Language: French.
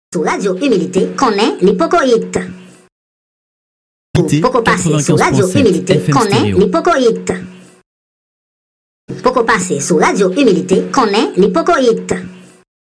Sous Radio Humilité, connaît l'hypocoïte. Poco passer sous Radio Humilité, connaît l'hypocoïte. Poco passer sous Radio Humilité, connaît l'hypocoïte.